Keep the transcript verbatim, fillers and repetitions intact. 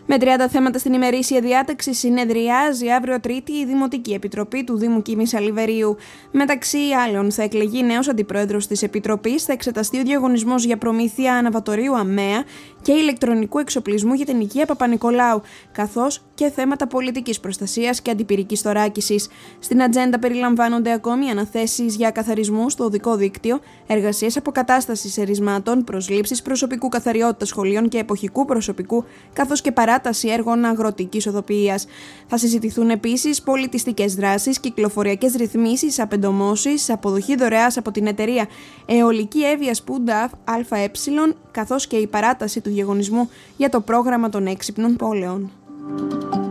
Με τριάντα θέματα στην ημερήσια διάταξη συνεδριάζει αύριο Τρίτη η Δημοτική Επιτροπή του Δήμου Κίμης Αλιβερίου. Μεταξύ άλλων, θα εκλεγεί νέος αντιπρόεδρος της Επιτροπής, θα εξεταστεί ο διαγωνισμός για προμήθεια αναβατορίου ΑΜΕΑ και ηλεκτρονικού εξοπλισμού για την υγεία Παπα-Νικολάου, καθώς και θέματα πολιτικής προστασίας και αντιπυρικής θωράκισης. Στην ατζέντα περιλαμβάνονται ακόμη αναθέσεις για καθαρισμού στο οδικό δίκτυο, εργασίες αποκατάστασης ερισμάτων, προσλήψεις προσωπικού καθαριότητας σχολείων και εποχικού προσωπικού, καθώς και παράταση έργων αγροτικής οδοποιίας. Θα συζητηθούν επίσης πολιτιστικές δράσεις, κυκλοφοριακές ρυθμίσεις, απεντομώσεις, αποδοχή δωρεάς από την εταιρεία Αιωλική Εύβοια Σπούντα ΑΕ, καθώς και η παράταση του διαγωνισμού για το πρόγραμμα των έξυπνων πόλεων.